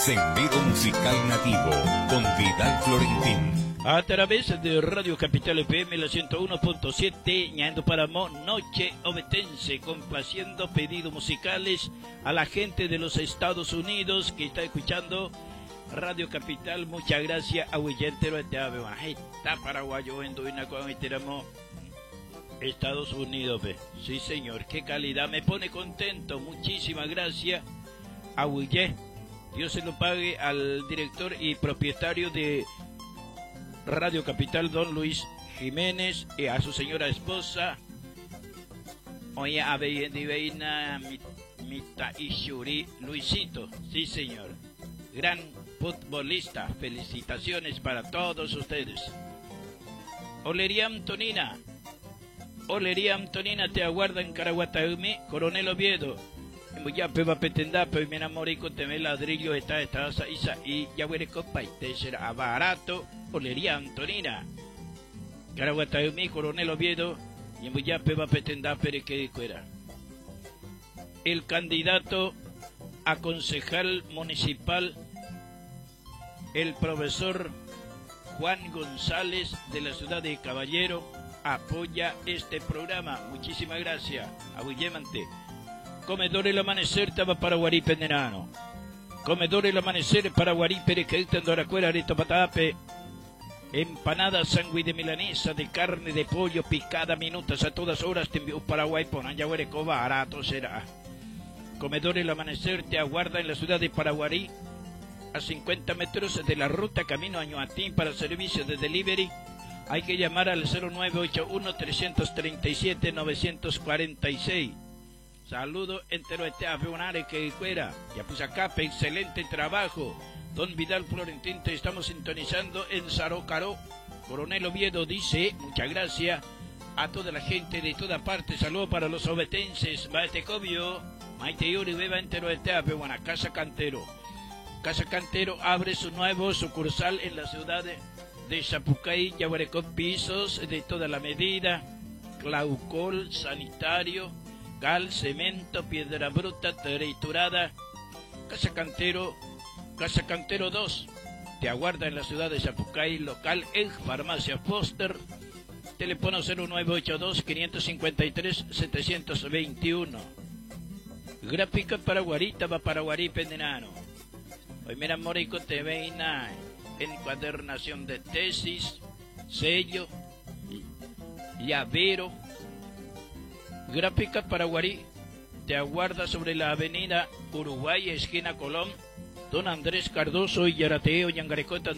Sendero Musical Nativo con Vidal Florentín. A través de Radio Capital FM, la 101.7, ñando para Noche Ovetense, complaciendo pedidos musicales a la gente de los Estados Unidos que está escuchando Radio Capital. Muchas gracias a Huyentero de Ave Bajeta, paraguayo, en Duina con Iteramo, Estados Unidos. Sí, señor, qué calidad, me pone contento. Muchísimas gracias a Huye. Dios se lo pague al director y propietario de Radio Capital, don Luis Jiménez, y a su señora esposa, oye, a Veina Mita Ishuri, Luisito, sí señor, gran futbolista, felicitaciones para todos ustedes. Olería Antonina te aguarda en Caraguataumi, Coronel Oviedo. Ya peba petenda, pero me enamoré con temer ladrillo esta isa y ya huele copa y te será barato. Olería Antonina, Caraguataumi, Coronel Oviedo, y ya peba petenda, pero que fuera. El candidato a concejal municipal, el profesor Juan González de la ciudad de Caballero, apoya este programa. Muchísimas gracias. Abullemante. Comedor El Amanecer, Taba Paraguarí Penderano. Comedor El Amanecer, Paraguarí Perequeita, Andoracuera, Arito Patape. Empanada, sándwich de milanesa, de carne, de pollo, picada, minutas a todas horas, te envió Paraguay, ponan ya huereco, barato será. Comedor El Amanecer te aguarda en la ciudad de Paraguarí, a 50 metros de la ruta camino a Ñuatín. Para servicios de delivery hay que llamar al 0981-337-946. Saludo entero este afeonare que fuera. Ya pues acá, excelente trabajo. Don Vidal Florentín, te estamos sintonizando en Sarocaro. Coronel Oviedo dice, muchas gracias a toda la gente de toda parte. Saludo para los ovetenses. Maite Cobio, Maite Yuri, beba entero este afeona. Casa Cantero. Casa Cantero abre su nuevo sucursal en la ciudad de Zapucay, Yaguarecó, pisos de toda la medida, claucol, sanitario, cal, cemento, piedra bruta, triturada. Casa Cantero 2, te aguarda en la ciudad de Zapucay, local en Farmacia Foster, teléfono 0982-553-721. Gráfica Paraguarí, Taba Paraguarí Pendenano. Hoy mira Morico TV y encuadernación de tesis, sello, llavero. Gráfica Paraguarí te aguarda sobre la avenida Uruguay, esquina Colón, don Andrés Cardoso y Yarateo, Yangarecota.